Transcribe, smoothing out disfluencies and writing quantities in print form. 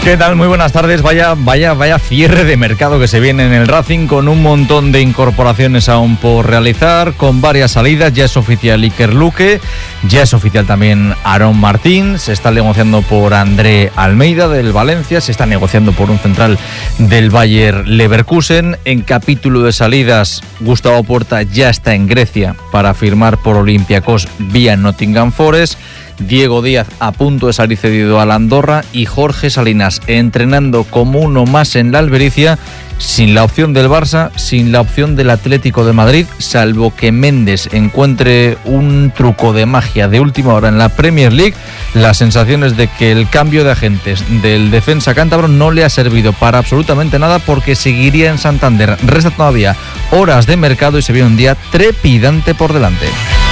¿Qué tal? Muy buenas tardes. Vaya cierre de mercado que se viene en el Racing, con un montón de incorporaciones aún por realizar, con varias salidas. Ya es oficial Iker Luque, ya es oficial también Aarón Martín, se está negociando por André Almeida del Valencia, se está negociando por un central del Bayer Leverkusen. En capítulo de salidas, Gustavo Puerta ya está en Grecia para firmar por Olympiacos vía Nottingham Forest. Diego Díaz a punto de salir cedido al Andorra y Jorge Salinas entrenando como uno más en la Albericia, sin la opción del Barça, sin la opción del Atlético de Madrid, salvo que Méndez encuentre un truco de magia de última hora en la Premier League. Las sensaciones de que el cambio de agentes del defensa cántabro no le ha servido para absolutamente nada, porque seguiría en Santander. Resta todavía horas de mercado y se viene un día trepidante por delante.